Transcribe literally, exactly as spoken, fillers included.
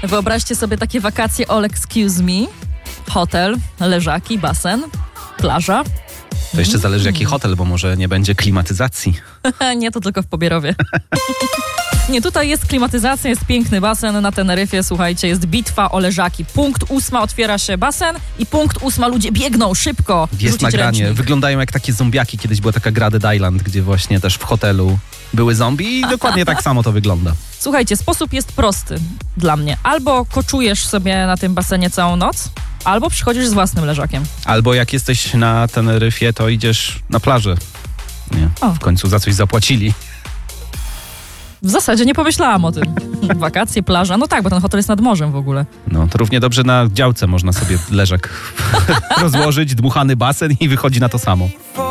Wyobraźcie sobie takie wakacje all excuse me. Hotel, leżaki, basen, plaża. To jeszcze zależy jaki hotel, bo może nie będzie klimatyzacji. Nie, to tylko w Pobierowie. Nie, tutaj jest klimatyzacja, jest piękny basen na Teneryfie, słuchajcie, jest bitwa o leżaki. Punkt ósma otwiera się basen i punkt ósma ludzie biegną szybko. Jest nagranie, ręcznik. Wyglądają jak takie zombiaki. Kiedyś była taka gra Dead Island, gdzie właśnie też w hotelu były zombie i dokładnie tak samo to wygląda. Słuchajcie, sposób jest prosty dla mnie. Albo koczujesz sobie na tym basenie całą noc, albo przychodzisz z własnym leżakiem. Albo jak jesteś na Teneryfie, to idziesz na plażę. Nie, O. w końcu za coś zapłacili. W zasadzie nie pomyślałam o tym. Wakacje, plaża, no tak, bo ten hotel jest nad morzem w ogóle. No, to równie dobrze na działce można sobie leżak rozłożyć, dmuchany basen i wychodzi na to samo.